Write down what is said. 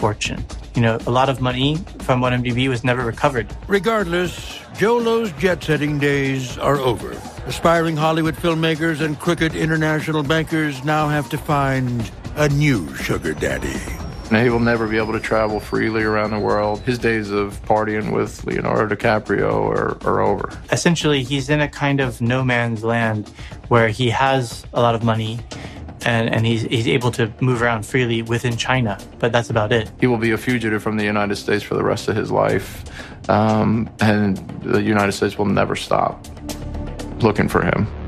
fortune. A lot of money from 1MDB was never recovered. Regardless, Jolo's jet-setting days are over. Aspiring Hollywood filmmakers and crooked international bankers now have to find a new sugar daddy. He will never be able to travel freely around the world. His days of partying with Leonardo DiCaprio are over. Essentially, he's in a kind of no man's land where he has a lot of money and he's able to move around freely within China, but that's about it. He will be a fugitive from the United States for the rest of his life, and the United States will never stop looking for him.